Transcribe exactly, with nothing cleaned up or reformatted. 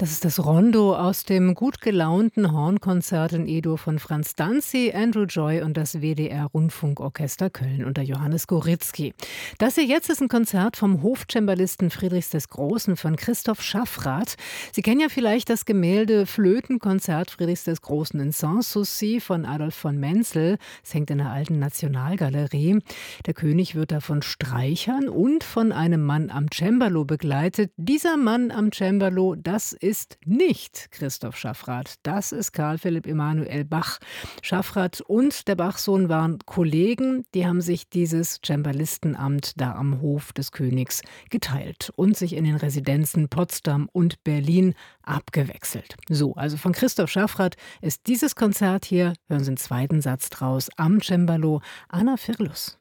Das ist das Rondo aus dem gut gelaunten Hornkonzert in E-Dur von Franz Danzi, Andrew Joy und das W D R-Rundfunkorchester Köln unter Johannes Goritzky. Das hier jetzt ist ein Konzert vom Hofcembalisten Friedrichs des Großen von Christoph Schaffrath. Sie kennen ja vielleicht das Gemälde Flötenkonzert Friedrichs des Großen in Sanssouci von Adolf von Menzel. Es hängt in der alten Nationalgalerie. Der König wird da von Streichern und von einem Mann am Cembalo begleitet. Dieser Mann am Cembalo, das ist ist nicht Christoph Schaffrath. Das ist Karl Philipp Emanuel Bach. Schaffrath und der Bachsohn waren Kollegen. Die haben sich dieses Cembalistenamt da am Hof des Königs geteilt und sich in den Residenzen Potsdam und Berlin abgewechselt. So, also von Christoph Schaffrath ist dieses Konzert hier, hören Sie den zweiten Satz draus, am Cembalo, Anna Firlus.